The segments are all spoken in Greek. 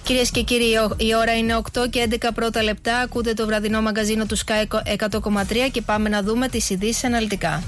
Κυρίες και κύριοι, η ώρα είναι 8 και 11 πρώτα λεπτά. Ακούτε το βραδινό μαγκαζίνο του Sky 100,3 και πάμε να δούμε τις ειδήσεις αναλυτικά.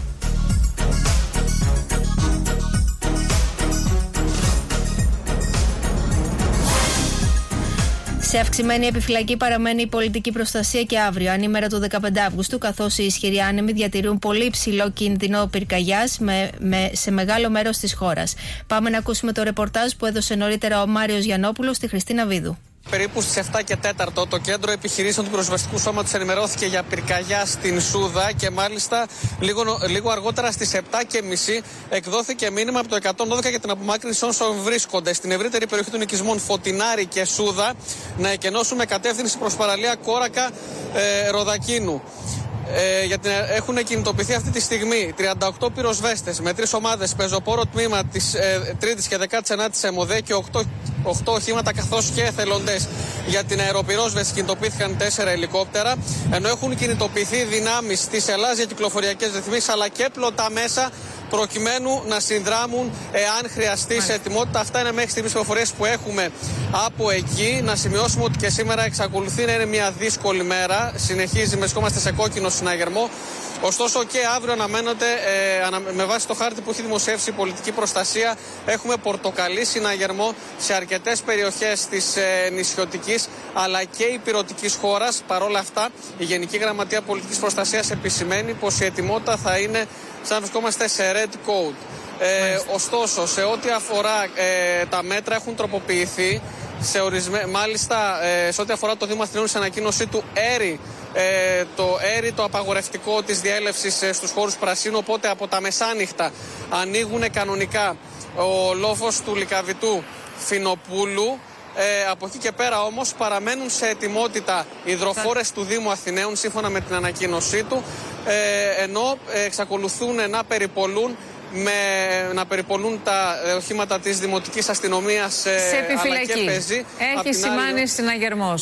Σε αυξημένη επιφυλακή παραμένει η πολιτική προστασία και αύριο, ανήμερα του 15 Αυγούστου, καθώς οι ισχυροί άνεμοι διατηρούν πολύ υψηλό κίνδυνο πυρκαγιάς σε μεγάλο μέρος της χώρας. Πάμε να ακούσουμε το ρεπορτάζ που έδωσε νωρίτερα ο Μάριος Γιαννόπουλος στη Χριστίνα Βίδου. Περίπου στις 7 και 4 το Κέντρο Επιχειρήσεων του Πυροσβεστικού Σώματος ενημερώθηκε για πυρκαγιά στην Σούδα και μάλιστα λίγο αργότερα στις 7:30 εκδόθηκε μήνυμα από το 112 για την απομάκρυνση όσων βρίσκονται στην ευρύτερη περιοχή των οικισμών Φωτεινάρη και Σούδα να εκενώσουν με κατεύθυνση προς παραλία Κόρακα Ροδακίνου. Έχουν κινητοποιηθεί αυτή τη στιγμή 38 πυροσβέστες με 3 ομάδες πεζοπόρο τμήμα της 3ης και 19ης ΕΜΟΔΕ και 8 οχήματα καθώς και εθελοντές. Για την αεροπυρόσβεση κινητοποιήθηκαν 4 ελικόπτερα, ενώ έχουν κινητοποιηθεί δυνάμεις της Ελλάδας για κυκλοφοριακές ρυθμίσεις αλλά και πλωτά μέσα προκειμένου να συνδράμουν εάν χρειαστεί σε ετοιμότητα. Αυτά είναι μέχρι στιγμής πληροφορίες που έχουμε από εκεί. Να σημειώσουμε ότι και σήμερα εξακολουθεί να είναι μια δύσκολη μέρα. Βρισκόμαστε σε κόκκινο συναγερμό. Ωστόσο και αύριο αναμένονται, με βάση το χάρτη που έχει δημοσιεύσει η πολιτική προστασία, έχουμε πορτοκαλί συναγερμό σε αρκετές περιοχές της νησιωτικής αλλά και ηπειρωτικής χώρας. Παρ' όλα αυτά, η Γενική Γραμματεία Πολιτικής Προστασίας επισημαίνει πως η ετοιμότητα θα είναι σαν να βρισκόμαστε σε red code. Ωστόσο, σε ό,τι αφορά τα μέτρα έχουν τροποποιηθεί. Μάλιστα, σε ό,τι αφορά το Δήμο Αθηνών, σε ανακοίνωσή του το απαγορευτικό της διέλευσης στους χώρους πρασίνου, οπότε από τα μεσάνυχτα ανοίγουν κανονικά ο λόφος του Λυκαβητού Φινοπούλου. Από εκεί και πέρα όμως παραμένουν σε ετοιμότητα οι υδροφόρες του Δήμου Αθηναίων σύμφωνα με την ανακοίνωσή του, ενώ εξακολουθούν να περιπολούν τα οχήματα της Δημοτικής Αστυνομίας σε επιφυλακή. Αλλά και πεζή. Έχει σημάνει συναγερμός.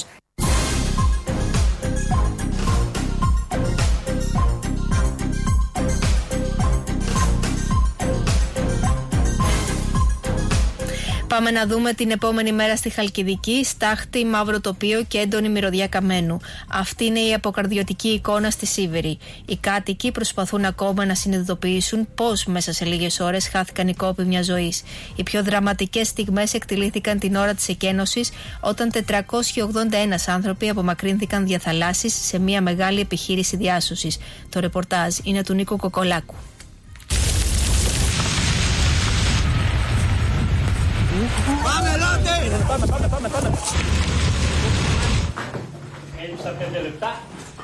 Πάμε να δούμε την επόμενη μέρα στη Χαλκιδική, στάχτη, μαύρο τοπίο και έντονη μυρωδιά καμένου. Αυτή είναι η αποκαρδιωτική εικόνα στη Σίβηρη. Οι κάτοικοι προσπαθούν ακόμα να συνειδητοποιήσουν πώς μέσα σε λίγες ώρες χάθηκαν οι κόποι μιας ζωής. Οι πιο δραματικές στιγμές εκτιλήθηκαν την ώρα της εκένωσης, όταν 481 άνθρωποι απομακρύνθηκαν δια θαλάσσης σε μια μεγάλη επιχείρηση διάσωσης. Το ρεπορτάζ είναι του Νίκου Κοκολάκου. Πάμε, Λάτε! Πάμε. Έλειψα 5 λεπτά.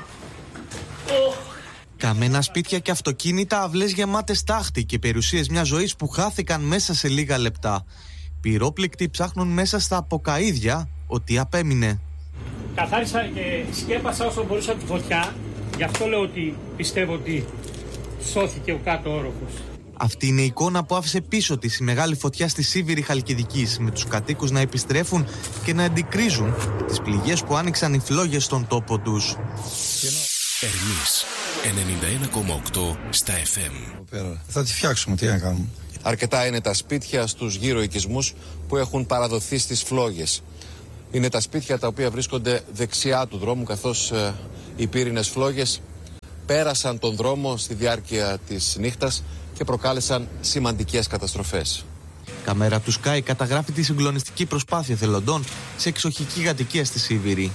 Καμένα σπίτια και αυτοκίνητα, αυλές γεμάτες στάχτη και περιουσίες μιας ζωής που χάθηκαν μέσα σε λίγα λεπτά. Πυρόπληκτοι ψάχνουν μέσα στα αποκαΐδια ό,τι απέμεινε. Καθάρισα και σκέπασα όσο μπορούσα τη φωτιά. Γι' αυτό λέω ότι πιστεύω ότι σώθηκε ο κάτω όροφος. Αυτή είναι η εικόνα που άφησε πίσω της η μεγάλη φωτιά στη Σίβηρη Χαλκιδικής, με τους κατοίκους να επιστρέφουν και να αντικρίζουν τις πληγές που άνοιξαν οι φλόγες στον τόπο τους. Ερμής 91,8 στα FM. Θα τη φτιάξουμε, τι να κάνουμε. Αρκετά είναι τα σπίτια στους γύρω οικισμούς που έχουν παραδοθεί στις φλόγες. Είναι τα σπίτια τα οποία βρίσκονται δεξιά του δρόμου, καθώς οι πύρινες φλόγες πέρασαν τον δρόμο στη διάρκεια της νύχτας και προκάλεσαν σημαντικές καταστροφές. Κάμερα του Sky καταγράφει τη συγκλονιστική προσπάθεια θελοντών σε εξοχική κατοικία στη Σίβηρη.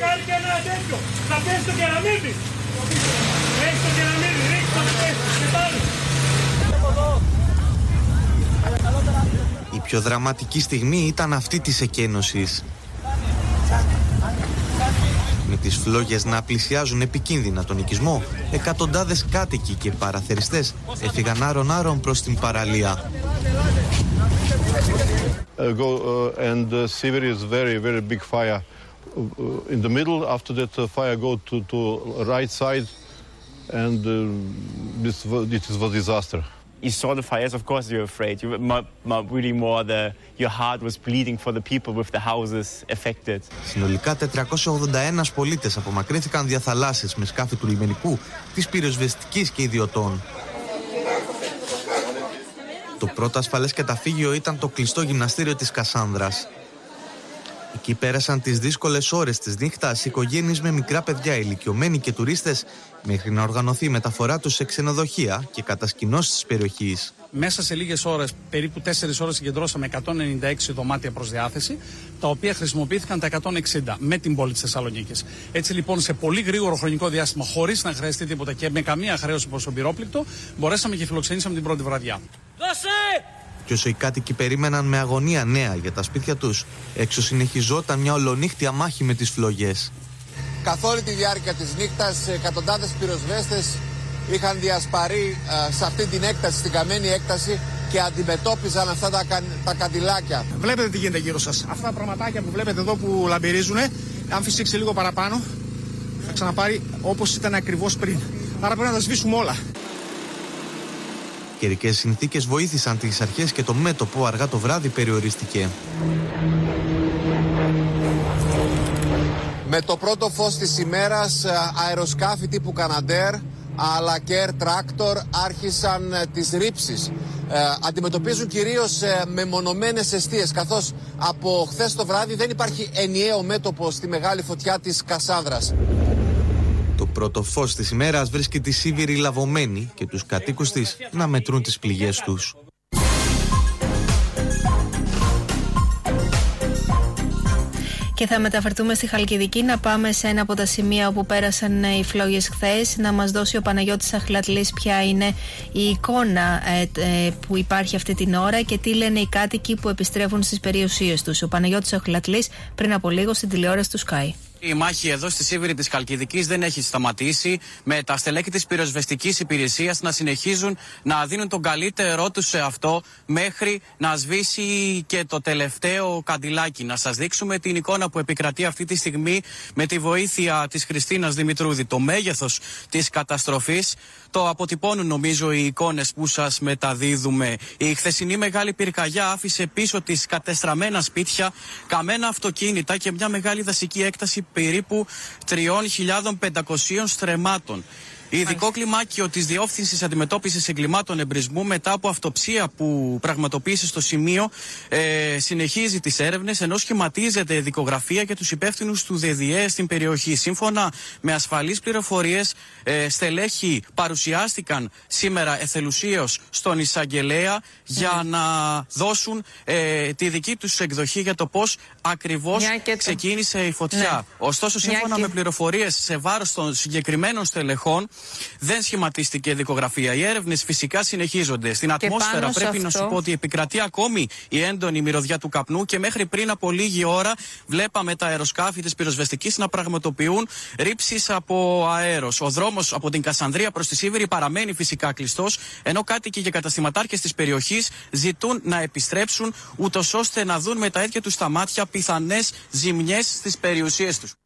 Η πιο δραματική στιγμή ήταν αυτή της εκένωσης. Με τις φλόγες να πλησιάζουν επικίνδυνα τον οικισμό, εκατοντάδες κάτοικοι και παραθεριστές έφυγαν άρον-άρον προς την παραλία. And Siviri is very big fire in the middle. After that, fire go to right side, and it was a disaster. You saw the fires, of course you're afraid. You really more your heart was bleeding for the people with the houses affected. Συνολικά 481 πολίτες απομακρύνθηκαν δια θαλάσσης με σκάφη του λιμενικού, της πυροσβεστικής και ιδιωτών. Το πρώτο ασφαλές καταφύγιο ήταν το κλειστό γυμναστήριο της Κασάνδρας. Εκεί πέρασαν τις δύσκολες ώρες της νύχτας οικογένειες με μικρά παιδιά, ηλικιωμένοι και τουρίστες, μέχρι να οργανωθεί η μεταφορά τους σε ξενοδοχεία και κατασκηνώσεις της περιοχής. Μέσα σε λίγες ώρες, περίπου 4 ώρες, συγκεντρώσαμε 196 δωμάτια προς διάθεση, τα οποία χρησιμοποιήθηκαν τα 160 με την πόλη της Θεσσαλονίκης. Έτσι λοιπόν, σε πολύ γρήγορο χρονικό διάστημα, χωρίς να χρειαστεί τίποτα και με καμία χρέωση προς τον πυρόπληκτο, μπορέσαμε και φιλοξενήσαμε την πρώτη βραδιά. Και όσο οι κάτοικοι περίμεναν με αγωνία νέα για τα σπίτια τους, έξω συνεχιζόταν μια ολονύχτια μάχη με τις φλόγες. Καθ' όλη τη διάρκεια της νύχτας, εκατοντάδες πυροσβέστες είχαν διασπαρεί σε αυτή την έκταση, στην καμένη έκταση, και αντιμετώπιζαν αυτά τα καντιλάκια. Βλέπετε τι γίνεται γύρω σας. Αυτά τα πραγματάκια που βλέπετε εδώ που λαμπυρίζουν, αν φυσήξει λίγο παραπάνω, θα ξαναπάρει όπως ήταν ακριβώς πριν. Άρα πρέπει να τα σβήσουμε όλα. Καιρικές συνθήκες βοήθησαν τις αρχές και το μέτωπο αργά το βράδυ περιορίστηκε. Με το πρώτο φως της ημέρας, αεροσκάφη τύπου Καναντέρ αλλά και Air Tractor άρχισαν τις ρήψεις. Αντιμετωπίζουν κυρίως μεμονωμένες εστίες, καθώς από χθες το βράδυ δεν υπάρχει ενιαίο μέτωπο στη μεγάλη φωτιά της Κασάνδρας. Το πρώτο φως της ημέρας βρίσκει τη Σίβηρη λαβωμένη και τους κατοίκους της να μετρούν τις πληγές τους. Και θα μεταφερθούμε στη Χαλκιδική, να πάμε σε ένα από τα σημεία όπου πέρασαν οι φλόγες χθες, να μας δώσει ο Παναγιώτης Αχλατλής ποια είναι η εικόνα που υπάρχει αυτή την ώρα και τι λένε οι κάτοικοι που επιστρέφουν στις περιουσίες τους. Ο Παναγιώτης Αχλατλής πριν από λίγο στην τηλεόραση του Sky. Η μάχη εδώ στη Σίβηρη της Χαλκιδικής δεν έχει σταματήσει, με τα στελέχη της πυροσβεστικής υπηρεσίας να συνεχίζουν να δίνουν τον καλύτερό τους σε αυτό μέχρι να σβήσει και το τελευταίο καντιλάκι. Να σας δείξουμε την εικόνα που επικρατεί αυτή τη στιγμή με τη βοήθεια της Χριστίνας Δημητρούδη. Το μέγεθος της καταστροφής το αποτυπώνουν νομίζω οι εικόνες που σας μεταδίδουμε. Η χθεσινή μεγάλη πυρκαγιά άφησε πίσω της κατεστραμμένα σπίτια, καμένα αυτοκίνητα και μια μεγάλη δασική έκταση περίπου 3.500 στρεμμάτων. Ειδικό κλιμάκιο της Διεύθυνσης Αντιμετώπισης Εγκλημάτων Εμπρισμού, μετά από αυτοψία που πραγματοποίησε στο σημείο, συνεχίζει τις έρευνες, ενώ σχηματίζεται δικογραφία για τους υπεύθυνους του ΔΔΕ στην περιοχή. Σύμφωνα με ασφαλείς πληροφορίες, στελέχοι παρουσιάστηκαν σήμερα εθελουσίως στον εισαγγελέα για να δώσουν τη δική τους εκδοχή για το πώς ακριβώς ξεκίνησε η φωτιά. Ωστόσο, σύμφωνα με πληροφορίες σε βάρος των συγκεκριμένων στελεχών, δεν σχηματίστηκε δικογραφία. Οι έρευνες φυσικά συνεχίζονται. Στην ατμόσφαιρα πρέπει να σου πω ότι επικρατεί ακόμη η έντονη μυρωδιά του καπνού και μέχρι πριν από λίγη ώρα βλέπαμε τα αεροσκάφη της πυροσβεστικής να πραγματοποιούν ρήψεις από αέρος. Ο δρόμος από την Κασανδρία προς τη Σίβηρη παραμένει φυσικά κλειστός, ενώ κάτοικοι και καταστηματάρχες της περιοχής ζητούν να επιστρέψουν, ούτως ώστε να δουν με τα ίδια τους τα μάτια πιθανές ζημιές στις περιουσίες τους.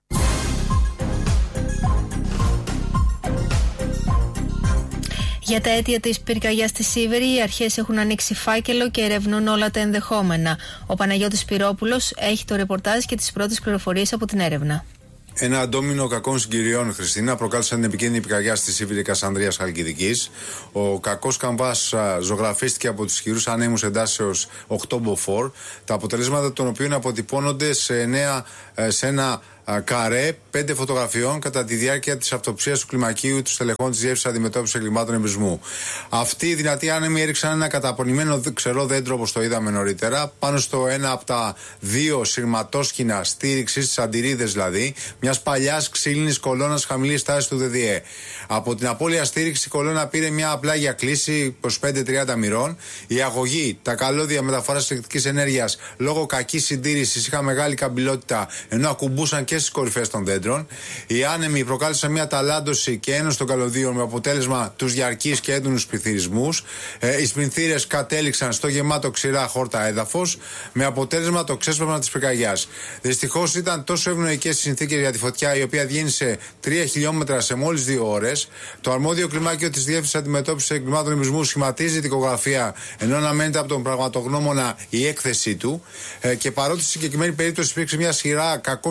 Για τα αίτια της πυρκαγιάς στη Σίβηρη, οι αρχές έχουν ανοίξει φάκελο και ερευνούν όλα τα ενδεχόμενα. Ο Παναγιώτης Σπυρόπουλος έχει το ρεπορτάζ και τις πρώτες πληροφορίες από την έρευνα. Ένα ντόμινο κακών συγκυριών, Χριστίνα, προκάλεσαν την επικίνδυνη πυρκαγιά στη Σίβηρη Κασανδρίας Χαλκιδικής. Ο κακός καμβάς ζωγραφίστηκε από τους ισχυρούς ανέμους εντάσεως 8 μποφόρ, τα αποτελέσματα των οποίων αποτυπώνονται σε ένα καρέ 5 φωτογραφιών κατά τη διάρκεια της αυτοψίας του κλιμακίου του στελεχών της Διεύθυνσης Αντιμετώπισης Εγκλημάτων Εμπρισμού. Αυτοί οι δυνατοί άνεμοι έριξαν ένα καταπονημένο ξερό δέντρο, όπως το είδαμε νωρίτερα, πάνω στο ένα από τα 2 σειρματόσκηνα στήριξης, τις αντιρρίδες δηλαδή, μιας παλιάς ξύλινης κολόνας χαμηλής τάσης του ΔΔΕ. Από την απώλεια στήριξη, η κολόνα πήρε μια πλάγια κλίση 25-30 μοιρών. Η αγωγή, τα καλώδια μεταφοράς ηλεκτρικής ενέργειας, λόγω κακής συντήρησης, είχαν μεγάλη καμπυλότητα, ενώ ακουμπούσαν και στις κορυφές των δέντρων. Οι άνεμοι προκάλεσαν μια ταλάντωση και ένωση των καλωδίων με αποτέλεσμα τους διαρκείς και έντονους πληθυσμούς. Οι σπινθήρες κατέληξαν στο γεμάτο ξηρά χόρτα έδαφος, με αποτέλεσμα το ξέσπασμα της πυρκαγιάς. Δυστυχώς ήταν τόσο ευνοϊκές οι συνθήκες για τη φωτιά, η οποία διένυσε 3 χιλιόμετρα σε μόλις 2 ώρες. Το αρμόδιο κλιμάκιο της Διεύθυνσης Αντιμετώπισης Εγκλημάτων Εμπρισμού σχηματίζει δικογραφία, ενώ αναμένεται από τον πραγματογνώμονα η έκθεσή του. Και παρότι στη συγκεκριμένη περίπτωση υπήρξε μια σειρά κακών συνθηκών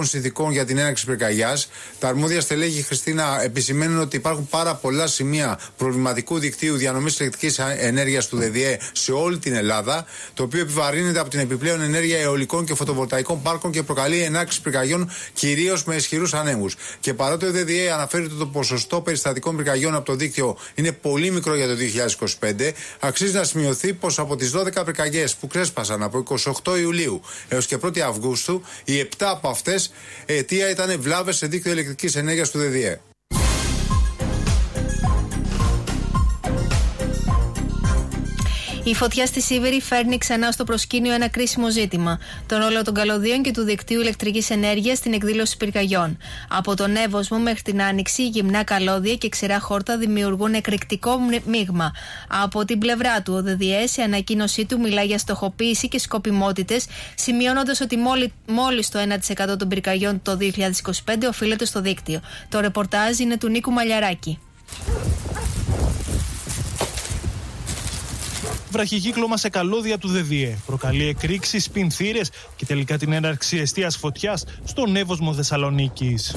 λοιπόν για την έναρξη πυρκαγιάς. Τα αρμόδια στελέχη, Χριστίνα, επισημαίνουν ότι υπάρχουν πάρα πολλά σημεία προβληματικού δικτύου διανομής ηλεκτρικής ενέργειας του ΔΔΕ σε όλη την Ελλάδα, το οποίο επιβαρύνεται από την επιπλέον ενέργεια αιωλικών και φωτοβολταϊκών πάρκων και προκαλεί ενάρξη πυρκαγιών, κυρίως με ισχυρούς ανέμους. Και παρότι ο ΔΔΕ αναφέρει ότι το ποσοστό περιστατικών πυρκαγιών από το δίκτυο είναι πολύ μικρό για το 2025, αξίζει να σημειωθεί πως από τις 12 πυρκαγιές που ξέσπασαν από 28 Ιουλίου έως και 1η Αυγούστου, οι 7 από αυτές αιτία ήταν βλάβες σε δίκτυο ηλεκτρικής ενέργειας του ΔΔΕ. Η φωτιά στη Σίβηρη φέρνει ξανά στο προσκήνιο ένα κρίσιμο ζήτημα: τον ρόλο των καλωδίων και του δικτύου ηλεκτρικής ενέργειας στην εκδήλωση πυρκαγιών. Από τον Εύωσμο μέχρι την Άνοιξη, γυμνά καλώδια και ξηρά χόρτα δημιουργούν εκρηκτικό μείγμα. Από την πλευρά του, ο ΔΔΕ σε ανακοίνωσή του μιλά για στοχοποίηση και σκοπιμότητες, σημειώνοντας ότι μόλις το 1% των πυρκαγιών το 2025 οφείλεται στο δίκτυο. Το ρεπορτάζ είναι του Νίκου Μαλιαράκη. Βραχικύκλωμα σε καλώδια του ΔΔΕ προκαλεί εκρήξεις, πινθύρες και τελικά την έναρξη εστίας φωτιάς στον Εύωσμο Θεσσαλονίκης.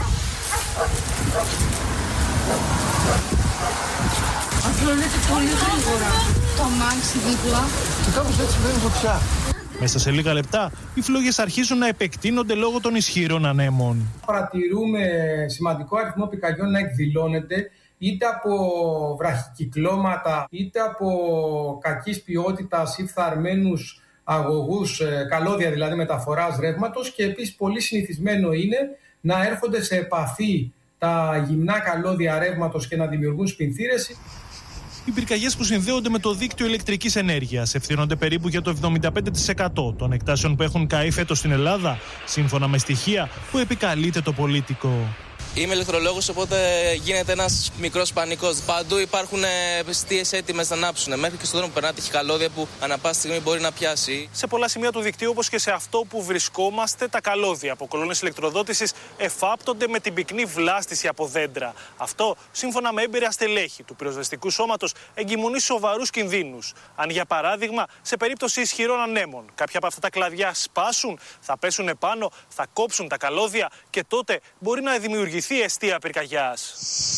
Απλώνεται πολύ γρήγορα το αμάξι δίπλα. Και κάπως έτσι βγαίνει φωτιά. Μέσα σε λίγα λεπτά, οι φλόγες αρχίζουν να επεκτείνονται λόγω των ισχυρών ανέμων. Παρατηρούμε σημαντικό αριθμό πυρκαγιών να εκδηλώνεται, είτε από βραχικυκλώματα, είτε από κακής ποιότητας ή φθαρμένους αγωγούς, καλώδια δηλαδή μεταφοράς ρεύματος, και επίσης πολύ συνηθισμένο είναι να έρχονται σε επαφή τα γυμνά καλώδια ρεύματος και να δημιουργούν σπινθύρες. Οι πυρκαγιές που συνδέονται με το δίκτυο ηλεκτρικής ενέργειας ευθύνονται περίπου για το 75% των εκτάσεων που έχουν καεί φέτος στην Ελλάδα, σύμφωνα με στοιχεία που επικαλείται το Πολίτικο. Είμαι ηλεκτρολόγος, οπότε γίνεται ένας μικρός πανικός. Παντού υπάρχουν εστίες έτοιμες να ανάψουν. Μέχρι και στον δρόμο που περνάτε έχει καλώδια που ανά πάσα στιγμή μπορεί να πιάσει. Σε πολλά σημεία του δικτύου, όπως και σε αυτό που βρισκόμαστε, τα καλώδια από κολόνες ηλεκτροδότησης εφάπτονται με την πυκνή βλάστηση από δέντρα. Αυτό, σύμφωνα με έμπειρα στελέχη του πυροσβεστικού σώματος, εγκυμονεί σοβαρούς κινδύνους. Αν, για παράδειγμα, σε περίπτωση ισχυρών ανέμων, κάποια από αυτά τα κλαδιά σπάσουν, θα πέσουν επάνω, θα κόψουν τα καλώδια και τότε μπορεί να δημιουργηθεί εστία πυρκαγιάς.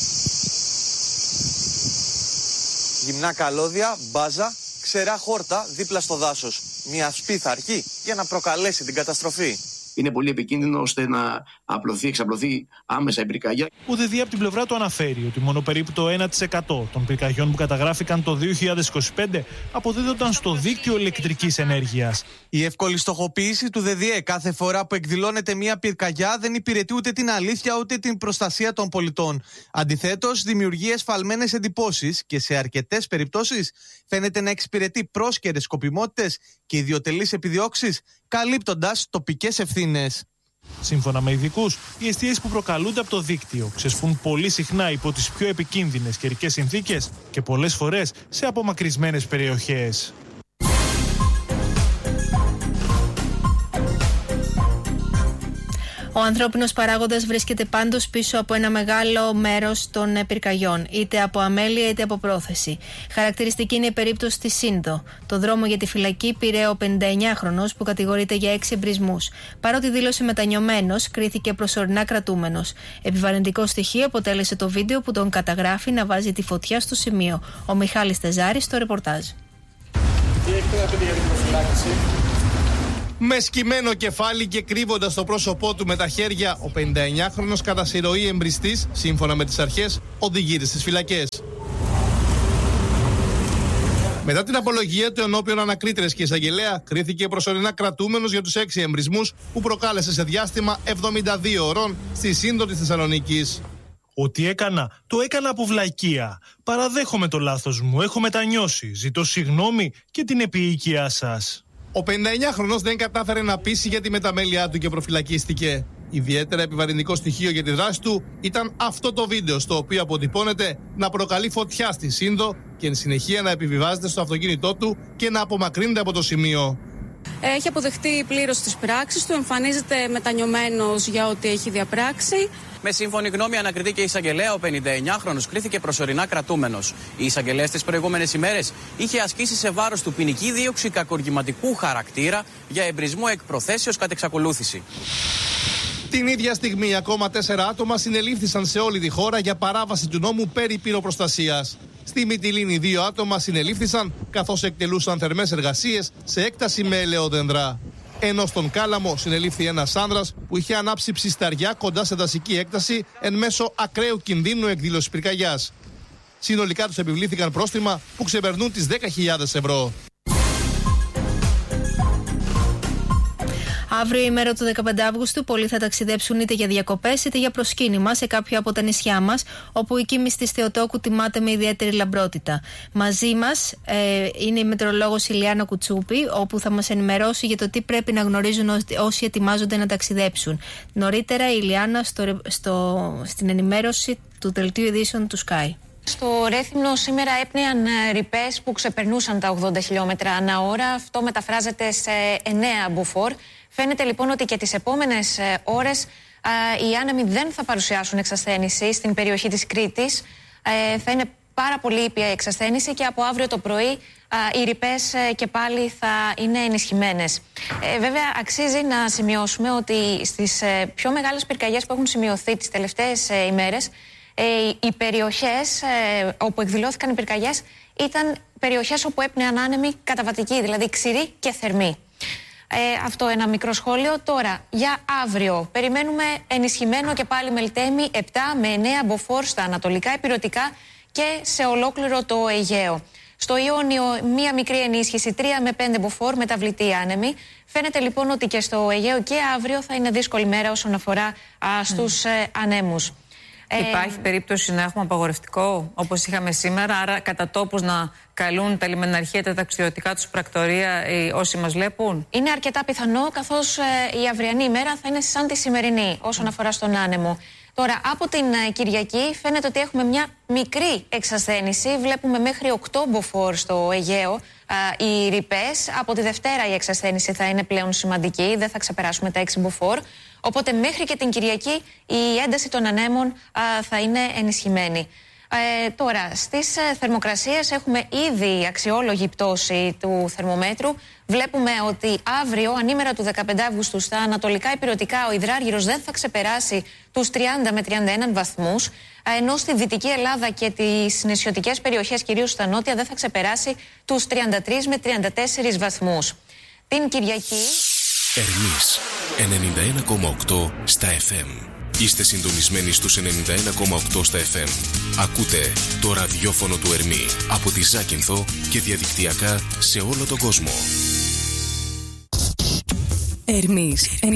Γυμνά καλώδια, μπάζα, ξερά χόρτα δίπλα στο δάσος. Μια σπίθα αρκεί για να προκαλέσει την καταστροφή. Είναι πολύ επικίνδυνο ώστε να εξαπλωθεί άμεσα η πυρκαγιά. Ο ΔΔΕ από την πλευρά του αναφέρει ότι μόνο περίπου το 1% των πυρκαγιών που καταγράφηκαν το 2025 αποδίδονταν στο δίκτυο ηλεκτρικής ενέργειας. Η εύκολη στοχοποίηση του ΔΔΕ κάθε φορά που εκδηλώνεται μια πυρκαγιά δεν υπηρετεί ούτε την αλήθεια ούτε την προστασία των πολιτών. Αντιθέτως, δημιουργεί εσφαλμένες εντυπώσεις και σε αρκετές περιπτώσεις φαίνεται να εξυπηρετεί πρόσκαιρες σκοπιμότητες και ιδιωτελείς επιδιώξεις, καλύπτοντας τοπικές ευθύνες. Σύμφωνα με ειδικούς, οι εστίες που προκαλούνται από το δίκτυο ξεσπούν πολύ συχνά υπό τις πιο επικίνδυνες καιρικές συνθήκες και πολλές φορές σε απομακρυσμένες περιοχές. Ο ανθρώπινος παράγοντας βρίσκεται πάντως πίσω από ένα μεγάλο μέρος των πυρκαγιών, είτε από αμέλεια είτε από πρόθεση. Χαρακτηριστική είναι η περίπτωση της Σύνδο. Το δρόμο για τη φυλακή πήρε ο 59χρονος που κατηγορείται για 6 εμπρισμούς. Παρότι δήλωσε μετανιωμένος, κρίθηκε προσωρινά κρατούμενος. Επιβαρυντικό στοιχείο αποτέλεσε το βίντεο που τον καταγράφει να βάζει τη φωτιά στο σημείο. Ο Μιχάλης Τεζάρης στο ρεπορτάζ. Τι έχετε να πείτε για την προφυλάκηση? Με σκυμμένο κεφάλι και κρύβοντας το πρόσωπό του με τα χέρια, ο 59χρονος κατά συρροή εμπριστής, σύμφωνα με τις αρχές, οδηγείται στις φυλακές. Μετά την απολογία του ενώπιον ανακρίτρες και εισαγγελέα, κρίθηκε προσωρινά κρατούμενος για τους 6 εμπρισμούς που προκάλεσε σε διάστημα 72 ωρών στη Σύνδο της Θεσσαλονίκης. Ό,τι έκανα, το έκανα από βλαϊκεία. Παραδέχομαι το λάθος μου, έχω μετανιώσει, ζητώ συγγνώμη και την επίοικιά σας. Ο 59χρονος δεν κατάφερε να πείσει για τη μεταμέλειά του και προφυλακίστηκε. Ιδιαίτερα επιβαρυντικό στοιχείο για τη δράση του ήταν αυτό το βίντεο, στο οποίο αποτυπώνεται να προκαλεί φωτιά στη Σύνδο και εν συνεχεία να επιβιβάζεται στο αυτοκίνητό του και να απομακρύνεται από το σημείο. Έχει αποδεχτεί πλήρως τις πράξεις του, εμφανίζεται μετανιωμένος για ό,τι έχει διαπράξει. Με σύμφωνη γνώμη ανακριτή και εισαγγελέα, ο 59χρονος κρίθηκε προσωρινά κρατούμενος. Η εισαγγελέα τις προηγούμενες ημέρες είχε ασκήσει σε βάρος του ποινική δίωξη κακουργηματικού χαρακτήρα για εμπρισμό εκ προθέσεως κατ' εξακολούθηση. Την ίδια στιγμή, ακόμα 4 άτομα συνελήφθησαν σε όλη τη χώρα για παράβαση του νόμου περί πυροπροστασίας. Στη Μυτιλήνη 2 άτομα συνελήφθησαν καθώς εκτελούσαν θερμές εργασίες σε έκταση με ελαιόδεντρα. Ενώ στον Κάλαμο συνελήφθη ένας άνδρας που είχε ανάψει ψισταριά κοντά σε δασική έκταση εν μέσω ακραίου κινδύνου εκδήλωσης πυρκαγιάς. Συνολικά τους επιβλήθηκαν πρόστιμα που ξεπερνούν τις 10.000 ευρώ. Αύριο, ημέρα του 15 Αύγουστου, πολλοί θα ταξιδέψουν είτε για διακοπές είτε για προσκύνημα σε κάποιο από τα νησιά μας, όπου η κοίμηση της Θεοτόκου τιμάται με ιδιαίτερη λαμπρότητα. Μαζί μας είναι η μετεωρολόγος Ηλιάνα Κουτσούπη, όπου θα μας ενημερώσει για το τι πρέπει να γνωρίζουν όσοι ετοιμάζονται να ταξιδέψουν. Νωρίτερα, η Ηλιάνα στην ενημέρωση του δελτίου ειδήσεων του Sky. Στο Ρέθυμνο σήμερα έπνεαν ρηπές που ξεπερνούσαν τα 80 χιλιόμετρα ανά ώρα. Αυτό μεταφράζεται σε 9 μποφόρ. Φαίνεται λοιπόν ότι και τις επόμενες ώρες οι άνεμοι δεν θα παρουσιάσουν εξασθένηση στην περιοχή της Κρήτης. Θα είναι πάρα πολύ ήπια η εξασθένηση και από αύριο το πρωί οι ρηπές και πάλι θα είναι ενισχυμένες. Βέβαια, αξίζει να σημειώσουμε ότι στις πιο μεγάλες πυρκαγιές που έχουν σημειωθεί τις τελευταίες ημέρες, οι περιοχές όπου εκδηλώθηκαν οι πυρκαγιές ήταν περιοχές όπου έπνεαν άνεμοι καταβατικοί, δηλαδή ξηροί και θερμοί. Αυτό ένα μικρό σχόλιο. Τώρα, για αύριο περιμένουμε ενισχυμένο και πάλι Μελτέμι 7 με 9 μποφόρ στα ανατολικά ηπειρωτικά και σε ολόκληρο το Αιγαίο. Στο Ιόνιο μία μικρή ενίσχυση 3 με 5 μποφόρ μεταβλητή άνεμη. Φαίνεται λοιπόν ότι και στο Αιγαίο και αύριο θα είναι δύσκολη μέρα όσον αφορά στους ανέμους. Υπάρχει περίπτωση να έχουμε απαγορευτικό όπως είχαμε σήμερα, άρα κατά τόπους να καλούν τα λιμεναρχεία, τα ταξιδιωτικά τους πρακτορεία όσοι μας βλέπουν? Είναι αρκετά πιθανό, καθώς η αυριανή ημέρα θα είναι σαν τη σημερινή όσον αφορά στον άνεμο. Τώρα, από την Κυριακή φαίνεται ότι έχουμε μια μικρή εξασθένηση. Βλέπουμε μέχρι 8 μποφόρ στο Αιγαίο οι ρηπές. Από τη Δευτέρα η εξασθένηση θα είναι πλέον σημαντική, δεν θα ξεπεράσουμε τα 6 μποφόρ. Οπότε μέχρι και την Κυριακή η ένταση των ανέμων θα είναι ενισχυμένη. Τώρα, στις θερμοκρασίες έχουμε ήδη αξιόλογη πτώση του θερμομέτρου. Βλέπουμε ότι αύριο, ανήμερα του 15 Αυγούστου, στα ανατολικά ηπειρωτικά ο υδράργυρος δεν θα ξεπεράσει τους 30 με 31 βαθμούς, ενώ στη Δυτική Ελλάδα και τις νησιωτικές περιοχές, κυρίως στα νότια, δεν θα ξεπεράσει τους 33 με 34 βαθμούς. Την Κυριακή... Ερμής 91,8 στα FM. Είστε συντονισμένοι στους 91,8 στα FM. Ακούτε το ραδιόφωνο του Ερμή από τη Ζάκυνθο και διαδικτυακά σε όλο τον κόσμο. Ερμής 91,8.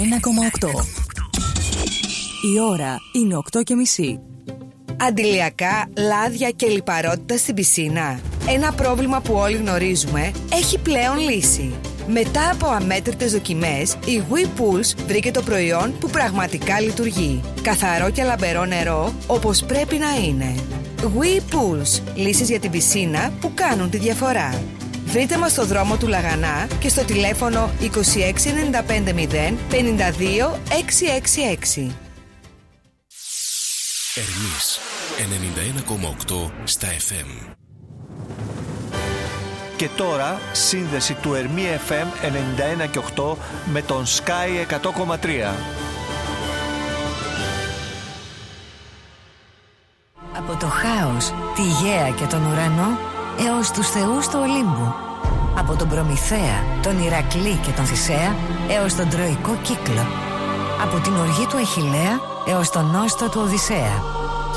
Η ώρα είναι 8:30. Αντιλιακά, λάδια και λιπαρότητα στην πισίνα. Ένα πρόβλημα που όλοι γνωρίζουμε έχει πλέον λύση. Μετά από αμέτρητες δοκιμές, η WePulse βρήκε το προϊόν που πραγματικά λειτουργεί. Καθαρό και λαμπερό νερό, όπως πρέπει να είναι. WePulse, λύσεις για την πισίνα που κάνουν τη διαφορά. Βρείτε μας στο δρόμο του Λαγανά και στο τηλέφωνο 26950 52 666. Ερμής 91,8 στα FM. Και τώρα σύνδεση του Ερμή FM 91,8 με τον Sky 100,3. Από το χάος, τη γαία και τον ουρανό έως τους θεούς του Ολύμπου. Από τον Προμηθέα, τον Ηρακλή και τον Θησέα έως τον Τροϊκό κύκλο. Από την οργή του Αχιλλέα έως τον νόστο του Οδυσσέα.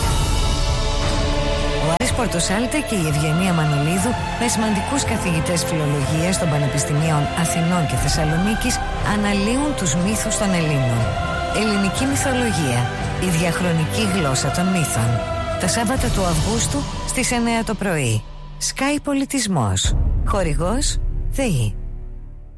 Ο Άρης Πορτοσάλτε και η Ευγενία Μανολίδου, με σημαντικούς καθηγητές φιλολογίας των Πανεπιστημίων Αθηνών και Θεσσαλονίκης, αναλύουν τους μύθους των Ελλήνων. Ελληνική μυθολογία, η διαχρονική γλώσσα των μύθων. Τα Σάββατα του Αυγούστου στις 9 το πρωί. Sky Πολιτισμός. Χορηγός ΔΕΗ.